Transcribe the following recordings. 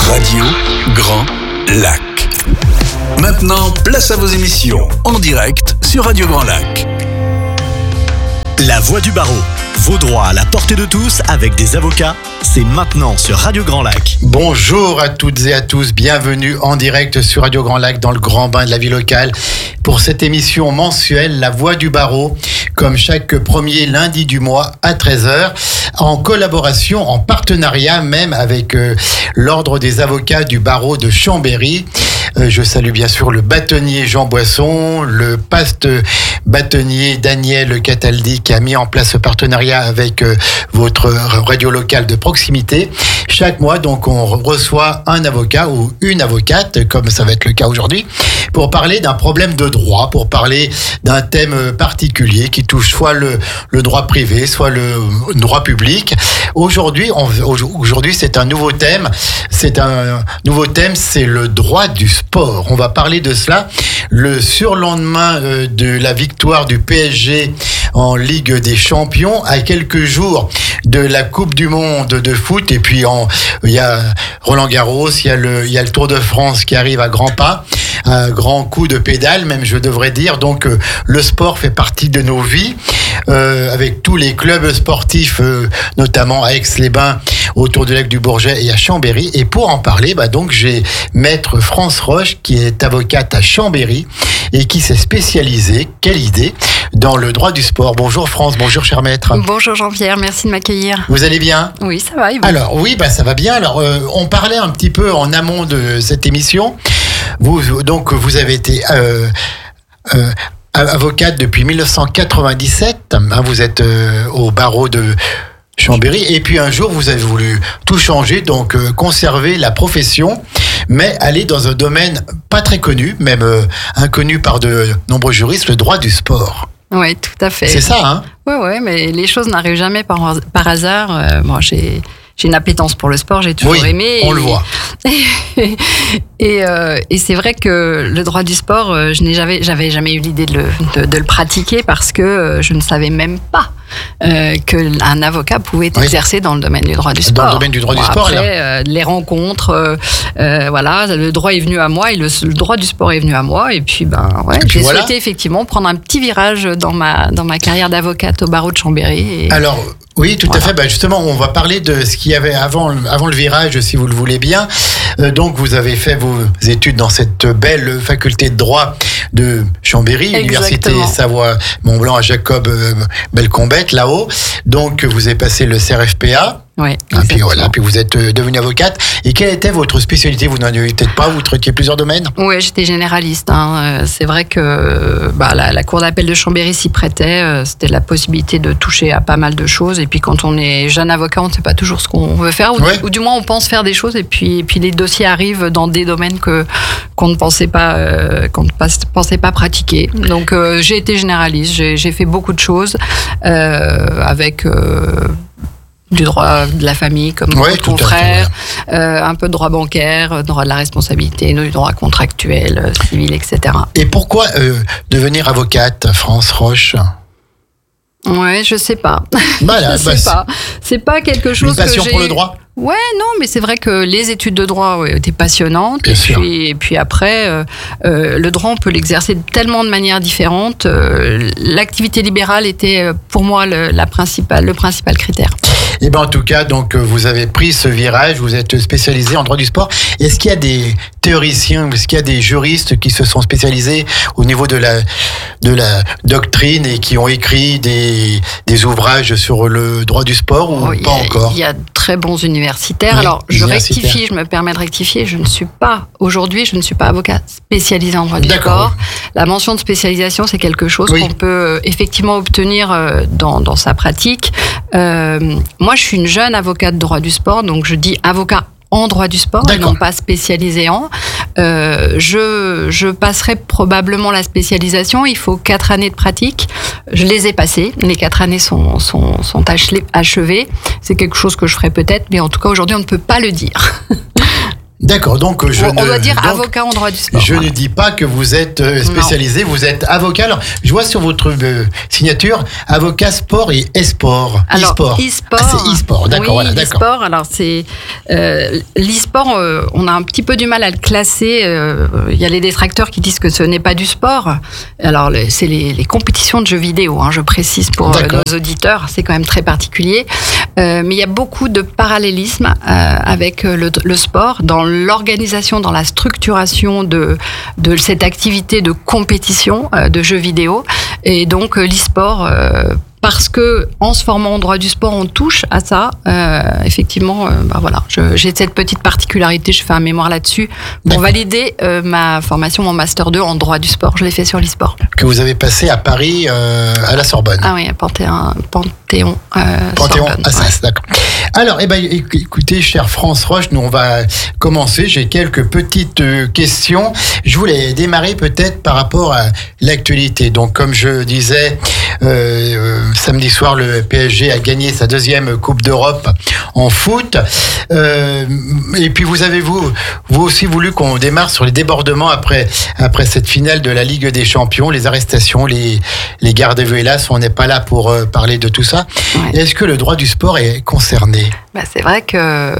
Radio Grand Lac. Maintenant, place à vos émissions en direct sur Radio Grand Lac. La Voix du barreau. Vos droits à la portée de tous avec des avocats, c'est maintenant sur Radio Grand Lac. Bonjour à toutes et à tous, bienvenue en direct sur Radio Grand Lac dans le grand bain de la vie locale pour cette émission mensuelle La Voix du barreau, comme chaque premier lundi du mois à 13h, en collaboration, en partenariat même avec l'Ordre des avocats du barreau de Chambéry. Je salue bien sûr le bâtonnier Jean Boisson, le paste bâtonnier Daniel Cataldi qui a mis en place ce partenariat avec votre radio locale de proximité. Chaque mois, donc, on reçoit un avocat ou une avocate, comme ça va être le cas aujourd'hui, pour parler d'un problème de droit, pour parler d'un thème particulier qui touche soit le droit privé, soit le droit public. Aujourd'hui, c'est un nouveau thème. C'est le droit du sport. On va parler de cela. Le surlendemain de la victoire du PSG en Ligue des Champions, à quelques jours de la Coupe du Monde de foot, et puis il y a Roland-Garros, il y a le Tour de France qui arrive à grands pas, à grands coups de pédale, même je devrais dire. Donc le sport fait partie de nos vies, avec tous les clubs sportifs, notamment à Aix-les-Bains, autour du lac du Bourget et à Chambéry. Et pour en parler, donc j'ai Maître France Roche, qui est avocate à Chambéry et qui s'est spécialisée, quelle idée, dans le droit du sport. Bonjour France, bonjour cher maître. Bonjour Jean-Pierre, merci de m'accueillir. Vous allez bien ? Oui, ça va. Et vous ? Alors oui, ça va bien. Alors on parlait un petit peu en amont de cette émission. Vous avez été avocate depuis 1997. Vous êtes au barreau de Chambéry, et puis un jour vous avez voulu tout changer, donc conserver la profession, mais aller dans un domaine pas très connu, même inconnu par de nombreux juristes, le droit du sport. Oui, tout à fait. C'est ça, hein ? Oui, mais les choses n'arrivent jamais par hasard. Moi, j'ai une appétence pour le sport, j'ai toujours aimé. On le voit. Et c'est vrai que le droit du sport, j'avais jamais eu l'idée de le pratiquer parce que je ne savais même pas qu'un avocat pouvait exercer dans le domaine du droit du sport. Dans le domaine du droit du sport, après, les rencontres, le droit est venu à moi et le droit du sport est venu à moi. Et puis, j'ai souhaité effectivement prendre un petit virage dans ma carrière d'avocate au barreau de Chambéry. Alors, oui, tout à fait. Justement, on va parler de ce qu'il y avait avant le virage, si vous le voulez bien. Donc, vous avez fait vos études dans cette belle faculté de droit de Chambéry, Université Savoie-Mont-Blanc à Jacob-Belcombette, là-haut. Donc, vous avez passé le CRFPA. Oui, puis vous êtes devenue avocate. Et quelle était votre spécialité ? Vous n'en avez peut-être pas, vous traitiez plusieurs domaines ? Oui, j'étais généraliste. C'est vrai que la cour d'appel de Chambéry s'y prêtait. C'était la possibilité de toucher à pas mal de choses. Et puis quand on est jeune avocat, on ne sait pas toujours ce qu'on veut faire. Ou du moins, on pense faire des choses. Et puis les dossiers arrivent dans des domaines qu'on ne pensait pas pratiquer. Donc j'ai été généraliste. J'ai fait beaucoup de choses avec... du droit de la famille, comme beaucoup de confrères, un peu de droit bancaire, droit de la responsabilité, du droit contractuel, civil, etc. Et pourquoi devenir avocate, France Roche ? Ouais, je sais pas. Je sais pas. C'est pas quelque chose que j'ai... Une passion pour le droit ? Ouais, non, mais c'est vrai que les études de droit étaient passionnantes. Et puis après, le droit, on peut l'exercer de tellement de manières différentes. L'activité libérale était pour moi le principal critère. Et en tout cas, donc vous avez pris ce virage, vous êtes spécialisé en droit du sport. Est-ce qu'il y a des théoriciens, est-ce qu'il y a des juristes qui se sont spécialisés au niveau de la doctrine et qui ont écrit des ouvrages sur le droit du sport ou pas encore ? Il y a de très bons universitaires. Alors, je me permets de rectifier, je ne suis pas avocat spécialisé en droit du sport. La mention de spécialisation, c'est quelque chose qu'on peut effectivement obtenir dans sa pratique. Moi, je suis une jeune avocate de droit du sport, donc je dis avocat en droit du sport, et non pas spécialisé en. Je passerai probablement la spécialisation. Il faut 4 années de pratique. Je les ai passées. Les 4 années sont achevées. C'est quelque chose que je ferai peut-être, mais en tout cas, aujourd'hui, on ne peut pas le dire. D'accord, donc on doit dire avocat en droit du sport. Je ne dis pas que vous êtes spécialisé, vous êtes avocat. Alors, je vois sur votre signature avocat sport et e-sport. Alors, e-sport. C'est e-sport, d'accord. Oui, voilà, d'accord. l'e-sport, alors c'est l'e-sport, on a un petit peu du mal à le classer. Il y a les détracteurs qui disent que ce n'est pas du sport. Alors, c'est les compétitions de jeux vidéo, je précise pour nos auditeurs, c'est quand même très particulier. Mais il y a beaucoup de parallélisme avec le sport dans l'organisation, dans la structuration de cette activité de compétition de jeux vidéo. Et donc l'e-sport, parce que en se formant en droit du sport, on touche à ça. Effectivement, voilà, j'ai cette petite particularité. Je fais un mémoire là-dessus pour valider ma formation, mon master 2 en droit du sport. Je l'ai fait sur l'e-sport. Que vous avez passé à Paris, à la Sorbonne. Ah oui, à Panthéon. Panthéon Assas, d'accord. Alors, écoutez, chère France Roche, nous on va commencer. J'ai quelques petites questions. Je voulais démarrer peut-être par rapport à l'actualité. Donc, comme je disais, samedi soir, le PSG a gagné sa 2e Coupe d'Europe en foot. Et puis, vous avez vous aussi voulu qu'on démarre sur les débordements après cette finale de la Ligue des Champions, les arrestations, les gardes à vue. Hélas, on n'est pas là pour parler de tout ça. Ouais. Est-ce que le droit du sport est concerné ? C'est vrai que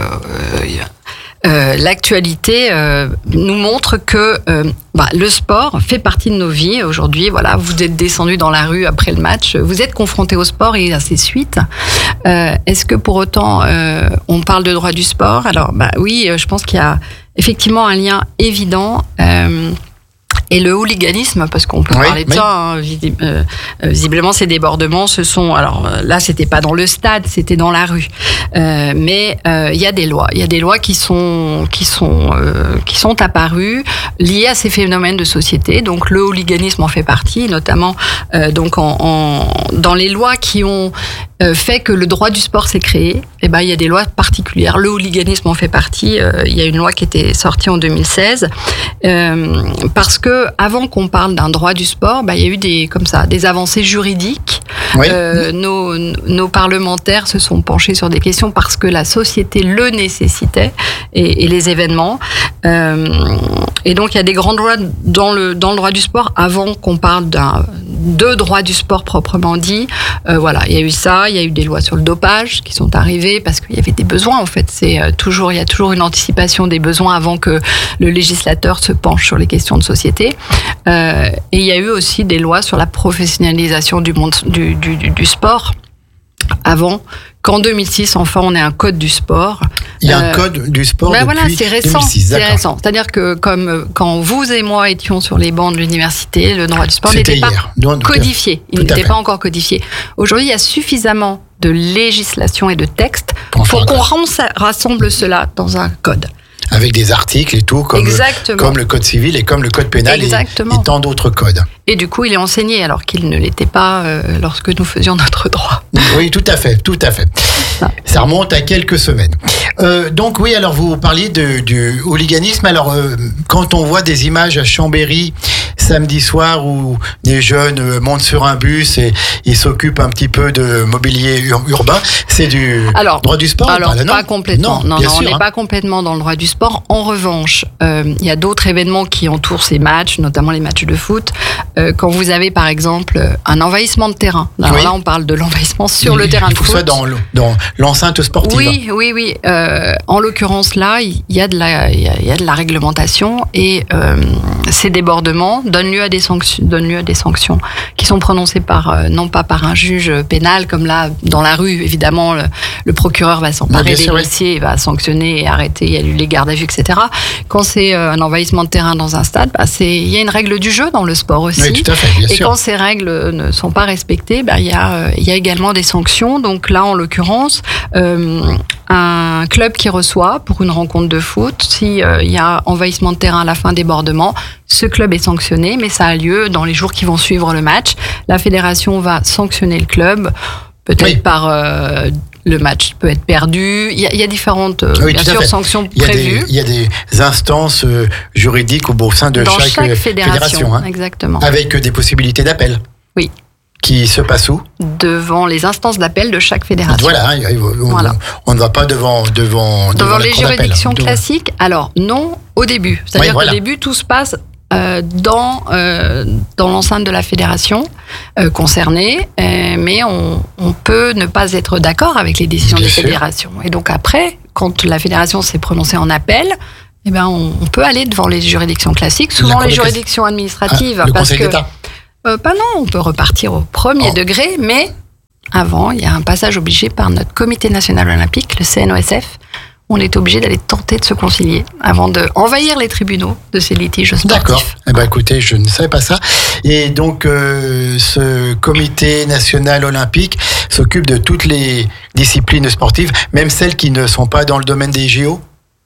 l'actualité nous montre que le sport fait partie de nos vies. Aujourd'hui, voilà, vous êtes descendu dans la rue après le match, vous êtes confronté au sport et à ses suites. Est-ce que pour autant on parle de droit du sport ? Alors, oui, je pense qu'il y a effectivement un lien évident. Et le hooliganisme, parce qu'on peut parler de ça, visiblement ces débordements, alors là c'était pas dans le stade, c'était dans la rue. Mais il y a des lois qui sont apparues liées à ces phénomènes de société. Donc le hooliganisme en fait partie, notamment donc dans les lois qui ont fait que le droit du sport s'est créé. Il y a des lois particulières. Le hooliganisme en fait partie. Il y a une loi qui était sortie en 2016 parce que avant qu'on parle d'un droit du sport, il y a eu des avancées juridiques. Oui. Nos parlementaires se sont penchés sur des questions parce que la société le nécessitait et les événements. Et donc il y a des grandes lois dans le droit du sport avant qu'on parle de droit du sport proprement dit. Voilà, il y a eu ça. Il y a eu des lois sur le dopage qui sont arrivées parce qu'il y avait des besoins. En fait, il y a toujours une anticipation des besoins avant que le législateur se penche sur les questions de société. Et il y a eu aussi des lois sur la professionnalisation du monde du sport avant qu'en 2006, enfin, on ait un code du sport. Il y a un code du sport depuis c'est récent, 2006, d'accord. C'est récent. C'est-à-dire que comme quand vous et moi étions sur les bancs de l'université, le droit du sport n'était pas codifié. Il n'était pas encore codifié. Aujourd'hui, il y a suffisamment de législation et de textes pour qu'on rassemble cela dans un code. Avec des articles et tout, comme le code civil et comme le code pénal et tant d'autres codes. Et du coup, il est enseigné alors qu'il ne l'était pas lorsque nous faisions notre droit. Oui, tout à fait. Ça remonte à quelques semaines. Donc oui, alors vous parliez du hooliganisme. Alors, quand on voit des images à Chambéry samedi soir où des jeunes montent sur un bus et ils s'occupent un petit peu de mobilier urbain, c'est du droit du sport? Alors, pas complètement. Non, on n'est pas complètement dans le droit du sport. En revanche, il y a d'autres événements qui entourent ces matchs, notamment les matchs de foot. Quand vous avez, par exemple, un envahissement de terrain. Alors là, on parle de l'envahissement sur le terrain de foot. Il faut que ce soit dans l'enceinte sportive. Oui. En l'occurrence, là, il y a de la réglementation et ces débordements donnent lieu à des sanctions qui sont prononcées non pas par un juge pénal, comme là, dans la rue, évidemment, le procureur va s'emparer des dossiers, va sanctionner et arrêter, il y a eu les gardes à vue, etc. Quand c'est un envahissement de terrain dans un stade, il y a une règle du jeu dans le sport aussi. Oui, tout à fait, bien sûr. Et quand ces règles ne sont pas respectées, il y a également des sanctions. Donc là, en l'occurrence, un club qui reçoit pour une rencontre de foot, s'il y a envahissement de terrain à la fin, débordement, ce club est sanctionné, mais ça a lieu dans les jours qui vont suivre le match. La fédération va sanctionner le club, peut-être par... le match peut être perdu. Il y a différentes sanctions prévues. Il y a des instances juridiques au sein de chaque fédération. Exactement. Avec des possibilités d'appel. Oui. qui se passe où ? Devant les instances d'appel de chaque fédération. Voilà, on ne va pas devant les juridictions classiques. Alors non, au début. C'est-à-dire qu'au début, tout se passe dans l'enceinte de la fédération concernée, mais on peut ne pas être d'accord avec les décisions des fédérations. Et donc après, quand la fédération s'est prononcée en appel, eh ben on peut aller devant les juridictions classiques, souvent les juridictions administratives. Le Conseil d'État ? Pas non, on peut repartir au premier degré, mais avant, il y a un passage obligé par notre Comité national olympique, le CNOSF. On est obligé d'aller tenter de se concilier avant d'envahir les tribunaux de ces litiges sportifs. D'accord. Eh ben, écoutez, je ne savais pas ça. Et donc, ce Comité national olympique s'occupe de toutes les disciplines sportives, même celles qui ne sont pas dans le domaine des JO ?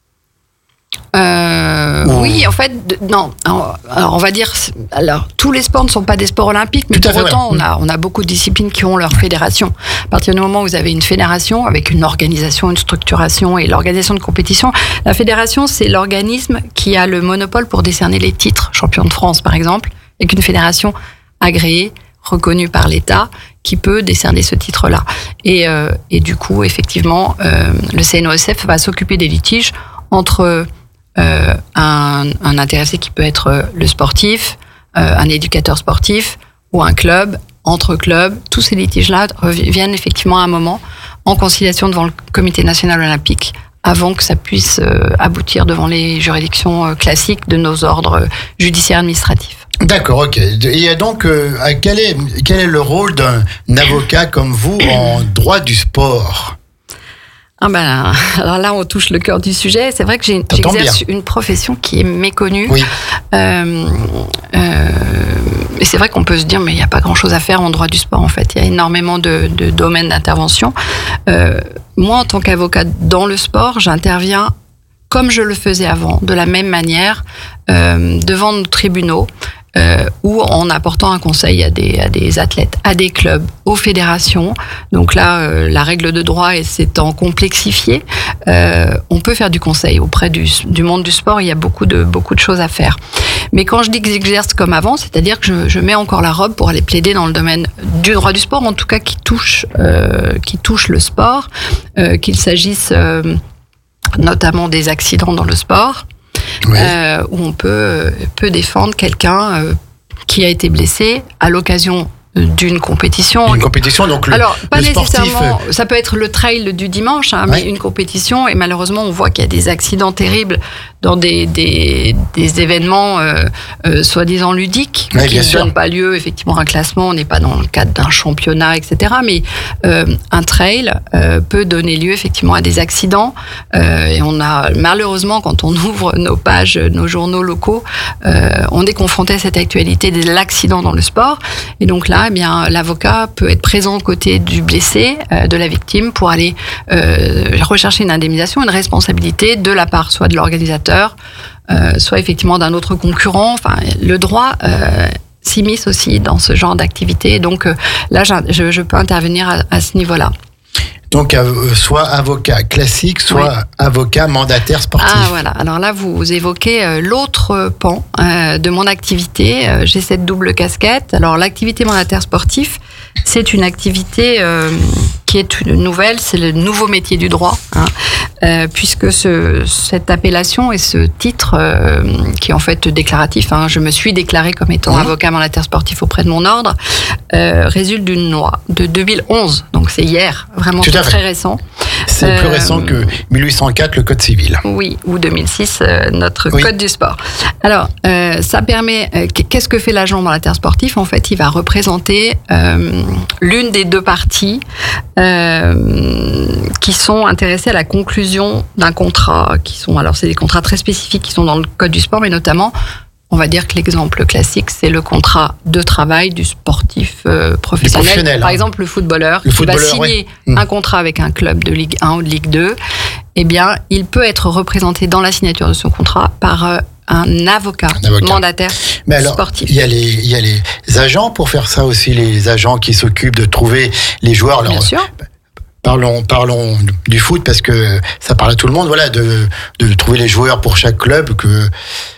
Oui, en fait, non. Alors, on va dire, tous les sports ne sont pas des sports olympiques, mais pour autant, on a beaucoup de disciplines qui ont leur fédération. À partir du moment où vous avez une fédération avec une organisation, une structuration et l'organisation de compétition, la fédération, c'est l'organisme qui a le monopole pour décerner les titres. Champion de France, par exemple, avec une fédération agréée, reconnue par l'État, qui peut décerner ce titre-là. Et du coup, effectivement, le CNOSF va s'occuper des litiges entre un intéressé qui peut être le sportif, un éducateur sportif ou un club, entre clubs. Tous ces litiges-là viennent effectivement à un moment en conciliation devant le Comité national olympique avant que ça puisse aboutir devant les juridictions classiques de nos ordres judiciaires administratifs. D'accord, ok. Et donc, quel est le rôle d'un avocat comme vous en droit du sport ? Alors là, on touche le cœur du sujet. C'est vrai que j'exerce une profession qui est méconnue. Oui. Et c'est vrai qu'on peut se dire, mais il n'y a pas grand-chose à faire en droit du sport, en fait. Il y a énormément de domaines d'intervention. Moi, en tant qu'avocat dans le sport, j'interviens comme je le faisais avant, de la même manière, devant nos tribunaux, ou en apportant un conseil à des athlètes, à des clubs, aux fédérations. Donc là, la règle de droit s'étant complexifiée, on peut faire du conseil auprès du monde du sport. Il y a beaucoup de choses à faire. Mais quand je dis que j'exerce comme avant, c'est-à-dire que je mets encore la robe pour aller plaider dans le domaine du droit du sport, en tout cas qui touche le sport, qu'il s'agisse notamment des accidents dans le sport. Oui. Où on peut défendre quelqu'un qui a été blessé à l'occasion d'une compétition. Une compétition, donc pas le nécessairement, sportif... ça peut être le trail du dimanche, mais une compétition, et malheureusement on voit qu'il y a des accidents terribles dans des événements soi-disant ludiques, qui ne donnent pas lieu effectivement à un classement, on n'est pas dans le cadre d'un championnat, etc. Mais un trail peut donner lieu effectivement à des accidents, et on a malheureusement, quand on ouvre nos pages, nos journaux locaux, on est confronté à cette actualité de l'accident dans le sport, et donc là, eh bien, l'avocat peut être présent aux côtés du blessé, de la victime, pour aller rechercher une indemnisation, une responsabilité de la part soit de l'organisateur, soit effectivement d'un autre concurrent. Enfin, le droit s'immisce aussi dans ce genre d'activité. Donc là, je peux intervenir à ce niveau-là. Donc, soit avocat classique, soit avocat mandataire sportif. Ah, voilà. Alors là, vous évoquez l'autre pan de mon activité. J'ai cette double casquette. Alors, l'activité mandataire sportif, c'est une activité qui est nouvelle. C'est le nouveau métier du droit, puisque cette appellation et ce titre, qui est en fait déclaratif, je me suis déclaré comme étant avocat mandataire sportif auprès de mon ordre, résulte d'une loi de 2011. Donc, c'est hier, vraiment. C'est très récent. C'est plus récent que 1804, le Code civil. Oui, ou 2006, notre Code du sport. Alors, ça permet... qu'est-ce que fait l'agent mandataire sportif ? En fait, il va représenter l'une des deux parties qui sont intéressées à la conclusion d'un contrat. Alors, c'est des contrats très spécifiques qui sont dans le Code du sport, mais notamment... On va dire que l'exemple classique, c'est le contrat de travail du sportif professionnel. Par exemple, le footballeur qui va signer un contrat avec un club de Ligue 1 ou de Ligue 2. Eh bien, il peut être représenté dans la signature de son contrat par un avocat mandataire sportif. Il y a les agents pour faire ça aussi, les agents qui s'occupent de trouver les joueurs. Bien sûr. Parlons du foot parce que ça parle à tout le monde. Voilà, de trouver les joueurs pour chaque club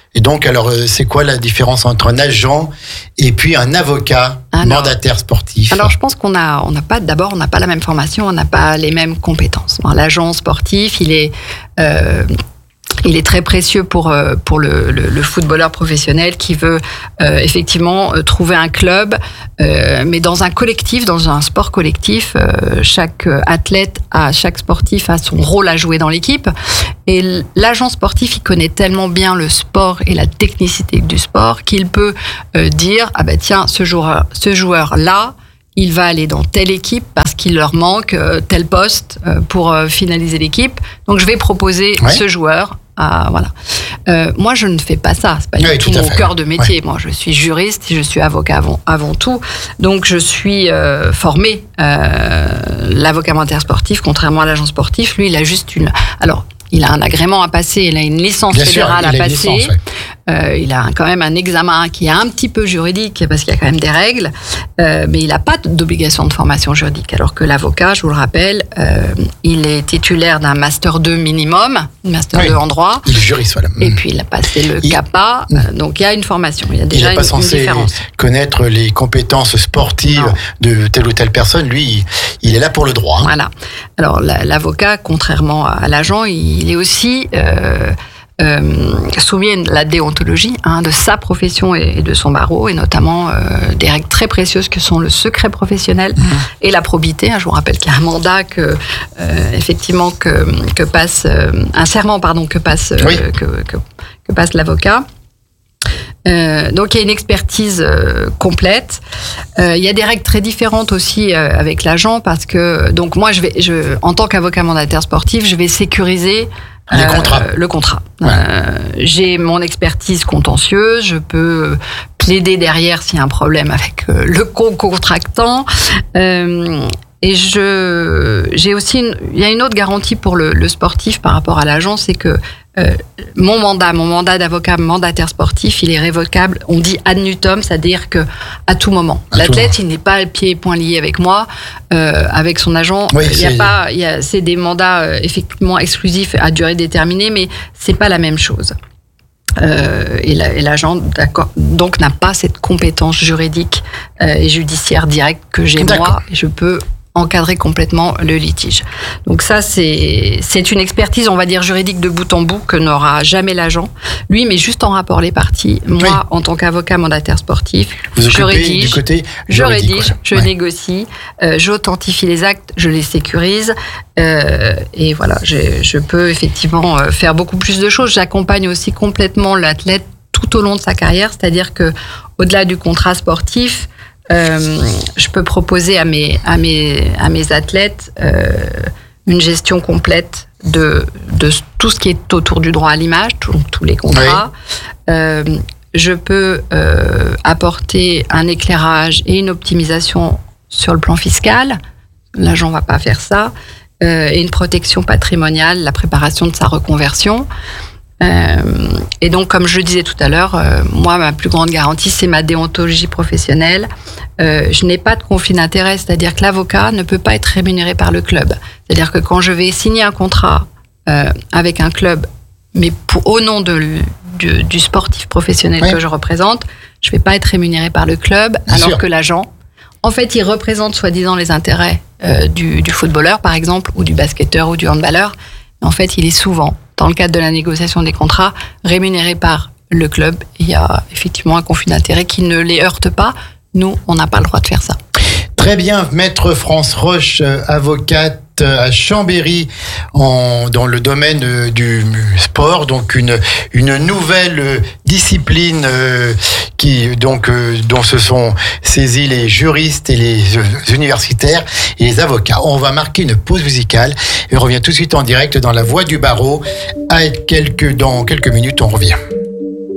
Et donc, alors, c'est quoi la différence entre un agent et puis un avocat mandataire sportif? Alors, je pense qu'on n'a pas la même formation, on n'a pas les mêmes compétences. L'agent sportif, il est très précieux pour le footballeur professionnel qui veut effectivement trouver un club, mais dans un collectif, dans un sport collectif, chaque sportif a son rôle à jouer dans l'équipe. Et l'agent sportif, il connaît tellement bien le sport et la technicité du sport qu'il peut dire tiens, ce joueur-là, il va aller dans telle équipe parce qu'il leur manque tel poste pour finaliser l'équipe. Donc, je vais proposer ce joueur. Moi, je ne fais pas ça. C'est pas du tout mon cœur de métier. Moi, je suis juriste et je suis avocat avant tout. Donc, je suis formé l'avocat mandataire sportif, contrairement à l'agent sportif. Lui, il a juste il a un agrément à passer, il a une licence fédérale à passer. Il a quand même un examen qui est un petit peu juridique parce qu'il y a quand même des règles, mais il n'a pas d'obligation de formation juridique. Alors que l'avocat, je vous le rappelle, il est titulaire d'un Master 2 minimum, Master 2 en droit. Il est juriste, voilà. Et puis il a passé le CAPA, donc il y a une formation. Il y a déjà il n'est pas censé connaître les compétences sportives de telle ou telle personne. Lui, il est là pour le droit. Voilà. Alors l'avocat, contrairement à l'agent, il est aussi soumis à la déontologie de sa profession et de son barreau, et notamment des règles très précieuses que sont le secret professionnel et la probité. Je vous rappelle qu'il y a un mandat que passe un serment que passe l'avocat. Donc il y a une expertise complète. Il y a des règles très différentes aussi avec l'agent, parce que donc moi en tant qu'avocat mandataire sportif, je vais sécuriser le contrat. Ouais. J'ai mon expertise contentieuse, je peux plaider derrière s'il y a un problème avec le contractant. Et j'ai aussi il y a une autre garantie pour le sportif par rapport à l'agent, c'est que mon mandat d'avocat mandataire sportif, il est révocable. On dit ad nutum, c'est-à-dire que à tout moment. L'athlète, il n'est pas pieds et poings liés avec moi, avec son agent. Oui, c'est des mandats effectivement exclusifs à durée déterminée, mais c'est pas la même chose. Et l'agent, donc, n'a pas cette compétence juridique et judiciaire directe que j'ai moi. Et je peux encadrer complètement le litige. Donc ça, c'est une expertise, on va dire, juridique de bout en bout que n'aura jamais l'agent. Lui, mais juste en rapport les parties. Moi, en tant qu'avocat mandataire sportif, je rédige, je négocie, j'authentifie les actes, je les sécurise. Et voilà, je peux effectivement faire beaucoup plus de choses. J'accompagne aussi complètement l'athlète tout au long de sa carrière, c'est-à-dire que au-delà du contrat sportif, je peux proposer à mes athlètes une gestion complète de tout ce qui est autour du droit à l'image, tous les contrats. Oui. Je peux apporter un éclairage et une optimisation sur le plan fiscal. L'agent ne va pas faire ça. Et une protection patrimoniale, la préparation de sa reconversion. Et donc, comme je le disais tout à l'heure, moi, ma plus grande garantie, c'est ma déontologie professionnelle. Je n'ai pas de conflit d'intérêt, c'est-à-dire que l'avocat ne peut pas être rémunéré par le club. C'est-à-dire que quand je vais signer un contrat avec un club, mais au nom du sportif professionnel que je représente, je ne vais pas être rémunéré par le club, alors que l'agent, en fait, il représente soi-disant les intérêts du footballeur, par exemple, ou du basketteur ou du handballeur. Mais en fait, il est souvent, dans le cadre de la négociation des contrats, rémunéré par le club. Il y a effectivement un conflit d'intérêts qui ne les heurte pas. Nous, on n'a pas le droit de faire ça. Très bien, Maître France Roche, avocate à Chambéry dans le domaine du sport, donc une nouvelle discipline dont se sont saisis les juristes et les universitaires et les avocats. On va marquer une pause musicale et on revient tout de suite en direct dans La Voix du Barreau. Dans quelques minutes, on revient.